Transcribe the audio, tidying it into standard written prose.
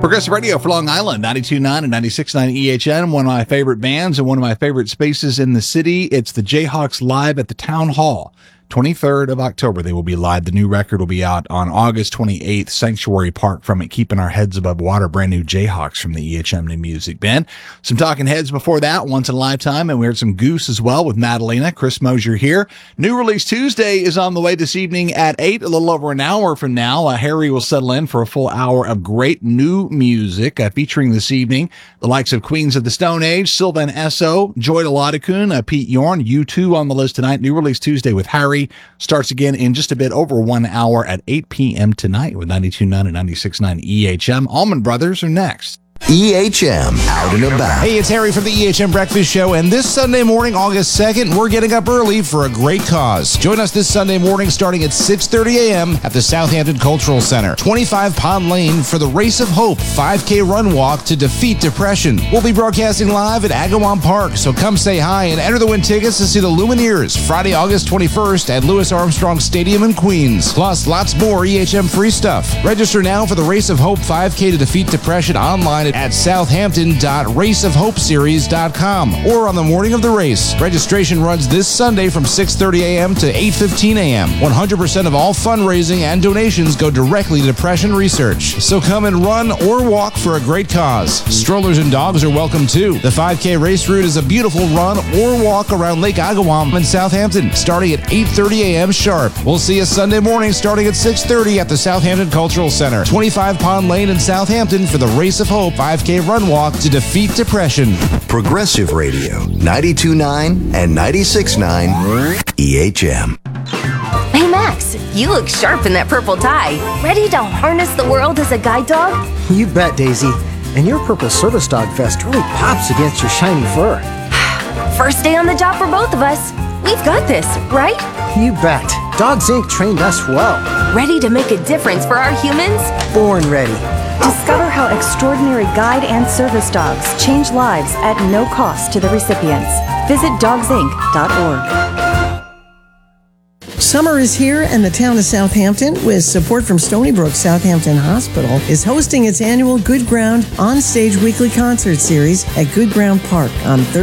Progressive Radio for Long Island, 92.9 and 96.9 EHN, one of my favorite bands and one of my favorite spaces in the city. It's the Jayhawks live at the Town Hall. 23rd of October, they will be live. The new record will be out on August 28th, Sanctuary Park from it, Keeping Our Heads Above Water, brand new Jayhawks from the EHM New Music Band. Some Talking Heads before that, Once in a Lifetime, and we heard some Goose as well with Madalena. Chris Mosier here. New Release Tuesday is on the way this evening at 8, a little over an hour from now. Harry will settle in for a full hour of great new music, featuring this evening the likes of Queens of the Stone Age, Sylvan Esso, Joy Deladekun, Pete Yorn, U2 on the list tonight. New Release Tuesday with Harry starts again in just a bit over 1 hour at 8 p.m. tonight with 92.9 and 96.9 EHM. Allman Brothers are next. EHM Out and About. Hey, it's Harry from the EHM Breakfast Show, and this Sunday morning, August 2nd, we're getting up early for a great cause. Join us this Sunday morning starting at 6:30 a.m. at the Southampton Cultural Center, 25 Pond Lane for the Race of Hope 5K Run Walk to defeat depression. We'll be broadcasting live at Agawam Park, so come say hi and enter the win tickets to see the Lumineers Friday, August 21st at Louis Armstrong Stadium in Queens. Plus, lots more EHM free stuff. Register now for the Race of Hope 5K to defeat depression online at southampton.raceofhopeseries.com or on the morning of the race. Registration runs this Sunday from 6:30 a.m. to 8:15 a.m. 100% of all fundraising and donations go directly to depression research. So come and run or walk for a great cause. Strollers and dogs are welcome too. The 5K race route is a beautiful run or walk around Lake Agawam in Southampton, starting at 8:30 a.m. sharp. We'll see you Sunday morning starting at 6:30 at the Southampton Cultural Center, 25 Pond Lane in Southampton for the Race of Hope 5K Run Walk to defeat depression. Progressive Radio, 92.9 and 96.9 EHM. Hey Max, you look sharp in that purple tie. Ready to harness the world as a guide dog? You bet, Daisy. And your purple service dog vest really pops against your shiny fur. First day on the job for both of us. We've got this, right? You bet. Dogs Inc. trained us well. Ready to make a difference for our humans? Born ready. Discover how extraordinary guide and service dogs change lives at no cost to the recipients. Visit dogsinc.org. Summer is here, and the town of Southampton, with support from Stony Brook Southampton Hospital, is hosting its annual Good Ground on-stage weekly concert series at Good Ground Park on Thursday.